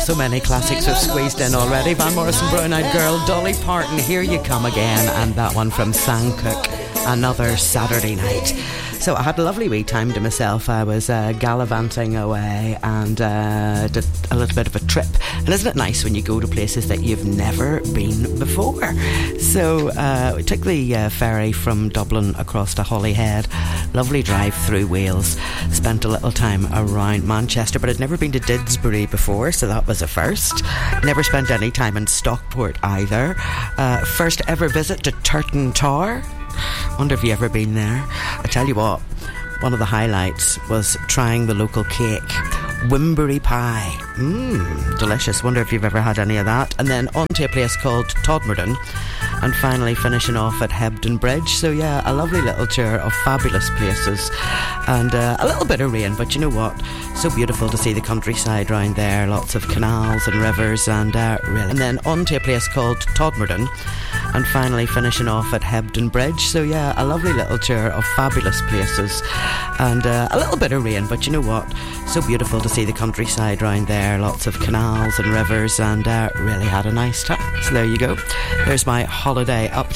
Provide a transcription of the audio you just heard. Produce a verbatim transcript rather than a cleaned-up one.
so many classics have squeezed in already. Van Morrison, Brown Eyed Girl, Dolly Parton, Here You Come Again, and that one from Sam Cooke, Another Saturday Night. So I had a lovely wee time to myself. I was uh, gallivanting away and uh, did a little bit of a trip. And isn't it nice when you go to places that you've never been before? So uh, we took the uh, ferry from Dublin across to Holyhead. Lovely drive through Wales. Spent a little time around Manchester, but I'd never been to Didsbury before, so that was a first. Never spent any time in Stockport either. Uh, first ever visit to Turton Tower. Wonder if you've ever been there. I tell you what, one of the highlights was trying the local cake, Wimbury pie. Mmm, delicious. Wonder if you've ever had any of that. And then on to a place called Todmorden, and finally finishing off at Hebden Bridge. So yeah, a lovely little tour of fabulous places, and uh, a little bit of rain, but you know what, so beautiful to see the countryside round there. Lots of canals and rivers, and uh, really. And then on to a place called Todmorden, and finally finishing off at Hebden Bridge. So yeah, a lovely little tour of fabulous places, and uh, a little bit of rain, but you know what, so beautiful to see the countryside round there. Lots of canals and rivers, and uh, really had a nice time. So there you go. There's my holiday up